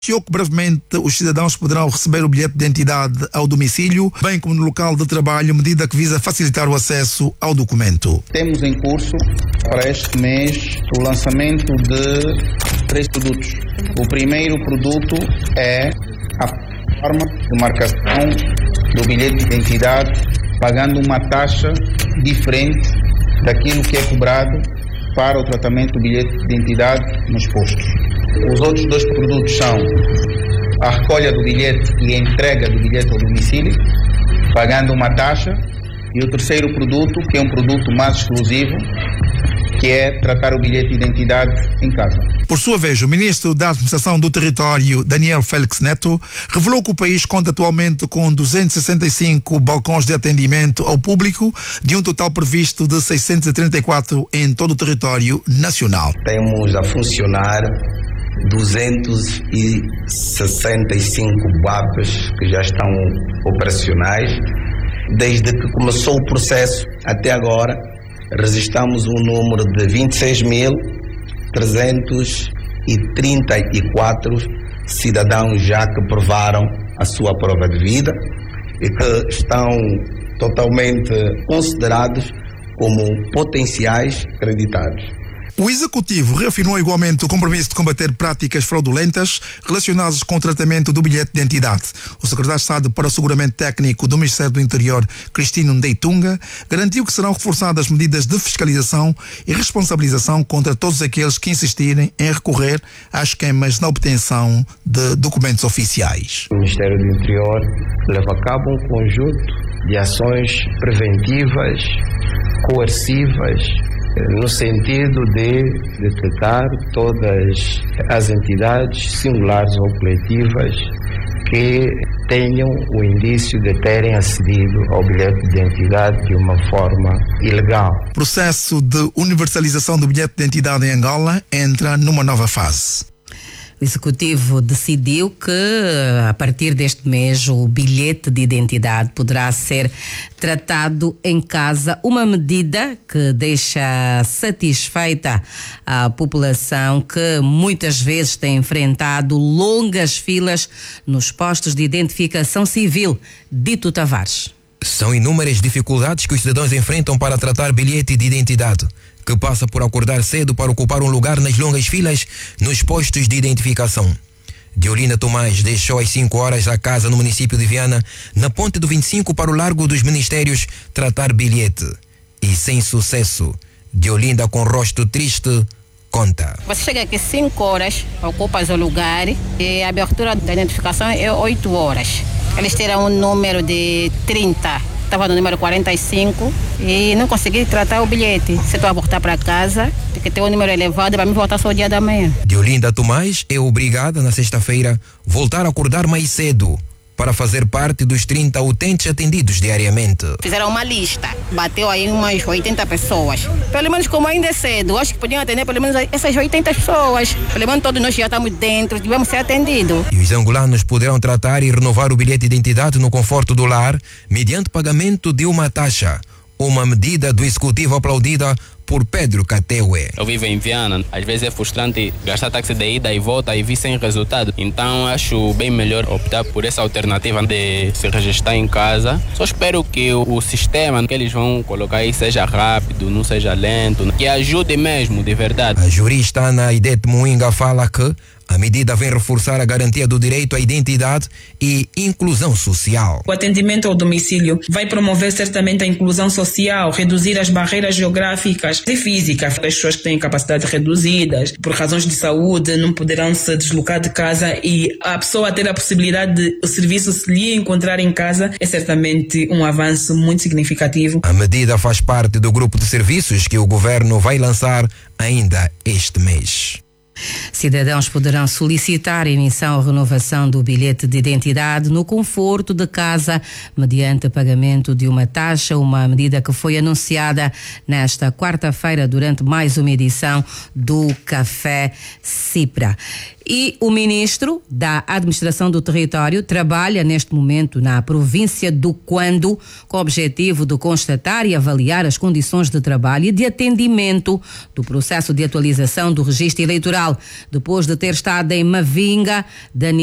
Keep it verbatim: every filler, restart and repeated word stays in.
que brevemente os cidadãos poderão receber o bilhete de identidade ao domicílio, bem como no local de trabalho, medida que visa facilitar o acesso ao documento. Temos em curso, para este mês, o lançamento de três produtos. O primeiro produto é a forma de marcação do bilhete de identidade, pagando uma taxa diferente daquilo que é cobrado para o tratamento do bilhete de identidade nos postos. Os outros dois produtos são a recolha do bilhete e a entrega do bilhete ao domicílio, pagando uma taxa, e o terceiro produto, que é um produto mais exclusivo, que é tratar o bilhete de identidade em casa. Por sua vez, o ministro da Administração do Território, Daniel Félix Neto, revelou que o país conta atualmente com duzentos e sessenta e cinco balcões de atendimento ao público, de um total previsto de seiscentos e trinta e quatro em todo o território nacional. Temos a funcionar duzentos e sessenta e cinco B A Ps que já estão operacionais. Desde que começou o processo até agora, registramos um número de vinte e seis mil trezentos e trinta e quatro cidadãos já que provaram a sua prova de vida e que estão totalmente considerados como potenciais creditados. O Executivo reafirmou igualmente o compromisso de combater práticas fraudulentas relacionadas com o tratamento do bilhete de identidade. O secretário de Estado para o Asseguramento Técnico do Ministério do Interior, Cristino Ndeitunga, garantiu que serão reforçadas medidas de fiscalização e responsabilização contra todos aqueles que insistirem em recorrer a esquemas na obtenção de documentos oficiais. O Ministério do Interior leva a cabo um conjunto de ações preventivas, coercivas, no sentido de detectar todas as entidades singulares ou coletivas que tenham o indício de terem acedido ao bilhete de identidade de uma forma ilegal. O processo de universalização do bilhete de identidade em Angola entra numa nova fase. O Executivo decidiu que, a partir deste mês, o bilhete de identidade poderá ser tratado em casa, uma medida que deixa satisfeita a população que muitas vezes tem enfrentado longas filas nos postos de identificação civil. Dito Tavares. São inúmeras dificuldades que os cidadãos enfrentam para tratar bilhete de identidade, que passa por acordar cedo para ocupar um lugar nas longas filas nos postos de identificação. Diolinda Tomás deixou às cinco horas a casa no município de Viana, na ponte do vinte e cinco para o Largo dos Ministérios, tratar bilhete. E sem sucesso. Diolinda, com rosto triste, conta. Você chega aqui cinco horas, ocupas o lugar e a abertura da identificação é oito horas. Eles tiram um número de trinta. Estava no número quarenta e cinco e não consegui tratar o bilhete. Se estou a voltar para casa, tem que ter um número elevado para me voltar só o dia da manhã. Diolinda Tomás é obrigada, na sexta-feira, voltar a acordar mais cedo para fazer parte dos trinta utentes atendidos diariamente. Fizeram uma lista, bateu aí umas oitenta pessoas. Pelo menos como ainda é cedo, acho que podiam atender pelo menos essas oitenta pessoas. Pelo menos todos nós já estamos dentro, devemos ser atendidos. E os angolanos poderão tratar e renovar o bilhete de identidade no conforto do lar, mediante pagamento de uma taxa. Uma medida do Executivo aplaudida por Pedro Cateue. Eu vivo em Viana, às vezes é frustrante gastar táxi de ida e volta e vir sem resultado. Então acho bem melhor optar por essa alternativa de se registrar em casa. Só espero que o, o sistema que eles vão colocar aí seja rápido, não seja lento, que ajude mesmo, de verdade. A jurista Ana Idete Moinga fala que a medida vem reforçar a garantia do direito à identidade e inclusão social. O atendimento ao domicílio vai promover certamente a inclusão social, reduzir as barreiras geográficas e físicas. As pessoas que têm capacidades reduzidas, por razões de saúde, não poderão se deslocar de casa e a pessoa ter a possibilidade de o serviço se lhe encontrar em casa é certamente um avanço muito significativo. A medida faz parte do grupo de serviços que o governo vai lançar ainda este mês. Cidadãos poderão solicitar a emissão ou renovação do bilhete de identidade no conforto de casa, mediante pagamento de uma taxa, uma medida que foi anunciada nesta quarta-feira durante mais uma edição do Café Cipra. E o ministro da Administração do Território trabalha neste momento na província do Quando com o objetivo de constatar e avaliar as condições de trabalho e de atendimento do processo de atualização do registro eleitoral. Depois de ter estado em Mavinga, Daniel